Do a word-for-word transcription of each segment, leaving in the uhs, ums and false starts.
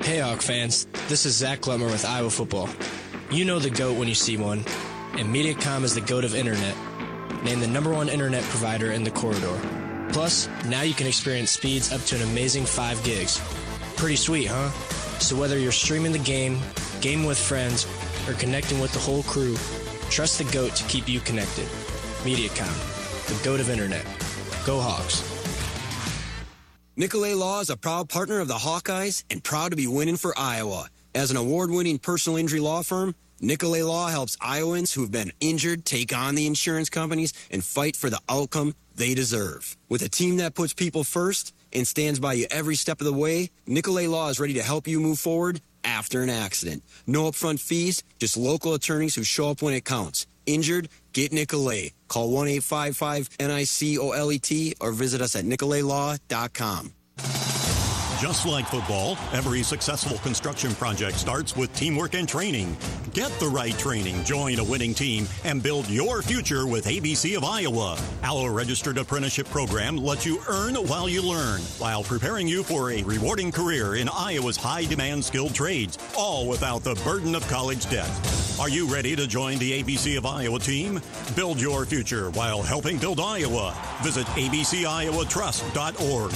Hey Hawk fans, this is Zach Glemmer with Iowa Football. You know the GOAT when you see one, and Mediacom is the GOAT of internet, named the number one internet provider in the corridor. Plus, now you can experience speeds up to an amazing five gigs. Pretty sweet, huh? So whether you're streaming the game, gaming with friends, or connecting with the whole crew, trust the GOAT to keep you connected. Mediacom, the GOAT of internet. Go Hawks. Nicolay Law is a proud partner of the Hawkeyes and proud to be winning for Iowa. As an award-winning personal injury law firm, Nicolay Law helps Iowans who have been injured take on the insurance companies and fight for the outcome they deserve. With a team that puts people first and stands by you every step of the way, Nicolay Law is ready to help you move forward after an accident. No upfront fees, just local attorneys who show up when it counts. Injured? Get Nicolay. Call one eight five five N I C O L E T or visit us at nicolay law dot com. Just like football, every successful construction project starts with teamwork and training. Get the right training, join a winning team, and build your future with A B C of Iowa. Our registered apprenticeship program lets you earn while you learn, while preparing you for a rewarding career in Iowa's high-demand skilled trades, all without the burden of college debt. Are you ready to join the A B C of Iowa team? Build your future while helping build Iowa. Visit a b c iowa trust dot org.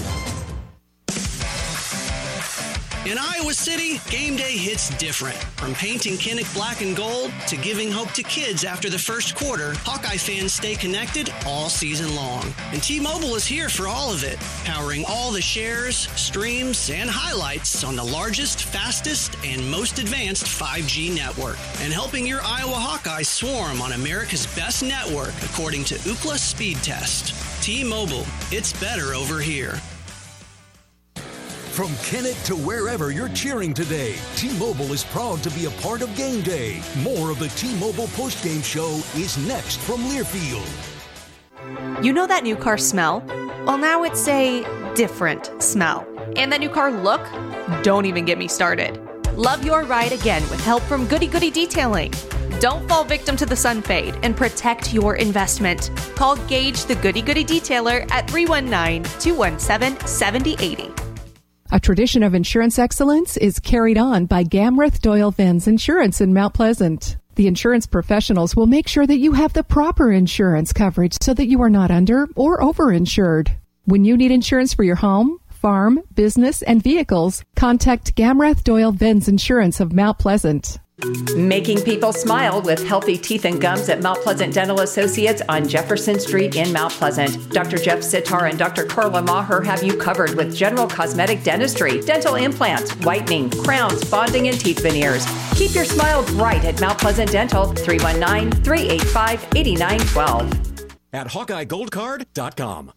In Iowa City, game day hits different. From painting Kinnick black and gold to giving hope to kids after the first quarter, Hawkeye fans stay connected all season long. And T-Mobile is here for all of it, powering all the shares, streams, and highlights on the largest, fastest, and most advanced five G network. And helping your Iowa Hawkeyes swarm on America's best network, according to Ookla Speed Test. T-Mobile, it's better over here. From Kinnick to wherever you're cheering today, T-Mobile is proud to be a part of Game Day. More of the T-Mobile postgame show is next from Learfield. You know that new car smell? Well, now it's a different smell. And that new car look? Don't even get me started. Love your ride again with help from Goody Goody Detailing. Don't fall victim to the sun fade and protect your investment. Call Gage the Goody Goody Detailer at three one nine, two one seven, seven zero eight zero. A tradition of insurance excellence is carried on by Gamreth Doyle Vins Insurance in Mount Pleasant. The insurance professionals will make sure that you have the proper insurance coverage so that you are not under or overinsured. When you need insurance for your home, farm, business, and vehicles, contact Gamreth Doyle Vins Insurance of Mount Pleasant. Making people smile with healthy teeth and gums at Mount Pleasant Dental Associates on Jefferson Street in Mount Pleasant. Doctor Jeff Sitar and Doctor Carla Maher have you covered with general cosmetic dentistry, dental implants, whitening, crowns, bonding, and teeth veneers. Keep your smile bright at Mount Pleasant Dental, three one nine, three eight five, eight nine one two. At Hawkeye Gold Card dot com.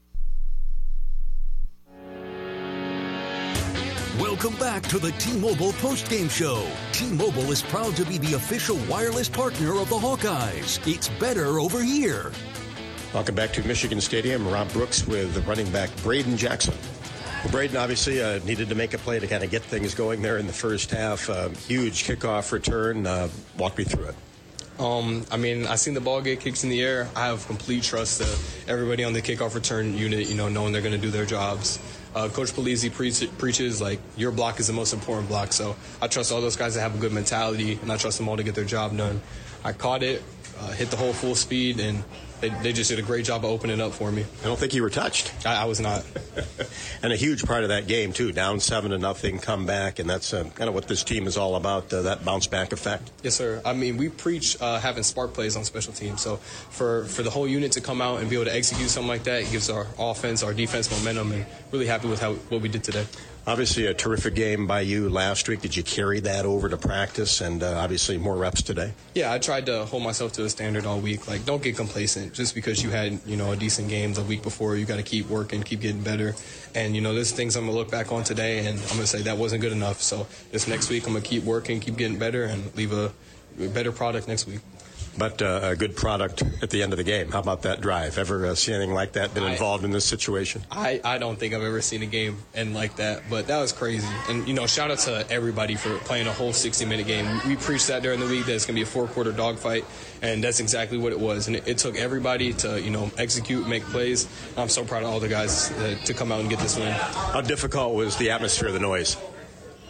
Welcome back to the T-Mobile postgame show. T-Mobile is proud to be the official wireless partner of the Hawkeyes. It's better over here. Welcome back to Michigan Stadium. Rob Brooks with the running back Braden Jackson. Well, Braden obviously uh, needed to make a play to kind of get things going there in the first half. Uh, huge kickoff return. Uh, walk me through it. Um, I mean, I seen the ball get kicked in the air. I have complete trust to everybody on the kickoff return unit, you know, knowing they're going to do their jobs. Uh, Coach Polizzi preach, preaches, like, your block is the most important block. So I trust all those guys to have a good mentality, and I trust them all to get their job done. I caught it, uh, hit the hole full speed, and they, they just did a great job of opening up for me. I don't think you were touched. I, I was not. And a huge part of that game, too, down seven to nothing, come back, and that's uh, kind of what this team is all about, uh, that bounce-back effect. Yes, sir. I mean, we preach uh, having spark plays on special teams. So for, for the whole unit to come out and be able to execute something like that, it gives our offense, our defense momentum, and really happy with how what we did today. Obviously, a terrific game by you last week. Did you carry that over to practice and uh, obviously more reps today? Yeah, I tried to hold myself to a standard all week. Like, don't get complacent. Just because you had, you know, a decent game the week before, you got to keep working, keep getting better. And, you know, there's things I'm going to look back on today, and I'm going to say that wasn't good enough. So this next week, I'm going to keep working, keep getting better, and leave a, a better product next week. But uh, a good product at the end of the game. How about that drive? Ever uh, see anything like that, been involved I, in this situation? I, I don't think I've ever seen a game end like that, but that was crazy. And, you know, shout out to everybody for playing a whole sixty-minute game. We preached that during the week that it's going to be a four-quarter dogfight, and that's exactly what it was. And it, it took everybody to, you know, execute, make plays. I'm so proud of all the guys uh, to come out and get this win. How difficult was the atmosphere, the noise?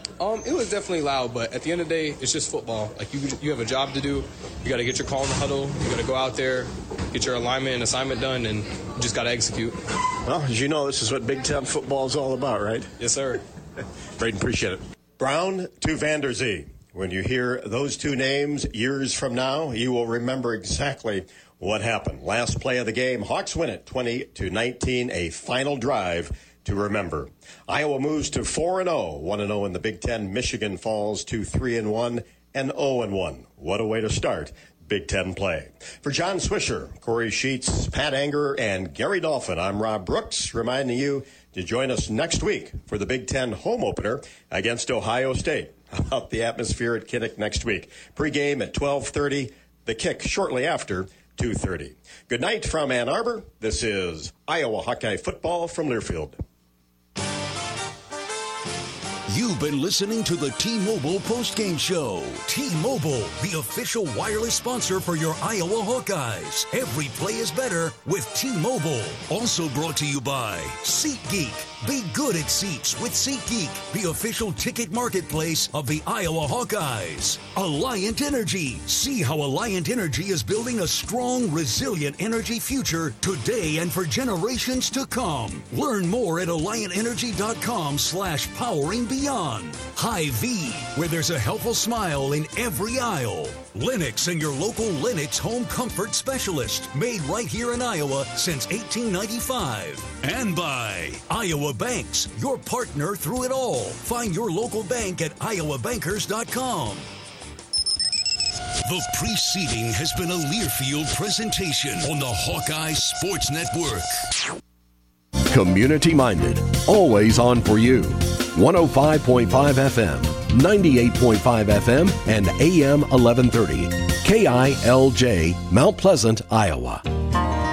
Um, it was definitely loud, but at the end of the day, it's just football. Like, you you have a job to do. You got to get your call in the huddle. You got to go out there, get your alignment and assignment done, and you just got to execute. Well, as you know, this is what Big Ten football is all about, right? Yes, sir. Braden, appreciate it. Brown to Vander Zee. When you hear those two names years from now, you will remember exactly what happened. Last play of the game, Hawks win it twenty to nineteen, a final drive to remember. Iowa moves to four and oh, one and oh in the Big Ten. Michigan falls to three and one and oh and one. What a way to start Big Ten play. For John Swisher, Corey Sheets, Pat Anger, and Gary Dolphin, I'm Rob Brooks, reminding you to join us next week for the Big Ten home opener against Ohio State. How about the atmosphere at Kinnick next week? Pre-game at twelve thirty, the kick shortly after two thirty. Good night from Ann Arbor. This is Iowa Hawkeye football from Learfield. You've been listening to the T-Mobile postgame show. T-Mobile, the official wireless sponsor for your Iowa Hawkeyes. Every play is better with T-Mobile. Also brought to you by SeatGeek. Be good at seats with SeatGeek, the official ticket marketplace of the Iowa Hawkeyes. Alliant Energy. See how Alliant Energy is building a strong, resilient energy future today and for generations to come. Learn more at alliant energy dot com slash powering beyond. Hy-Vee, where there's a helpful smile in every aisle. Lennox and your local Lennox home comfort specialist, made right here in Iowa since eighteen ninety-five. And by Iowa Banks, your partner through it all. Find your local bank at iowa bankers dot com. The preceding has been a Learfield presentation on the Hawkeye Sports Network. Community-minded, always on for you. one oh five point five F M, ninety-eight point five F M, and A M eleven thirty. K I L J, Mount Pleasant, Iowa.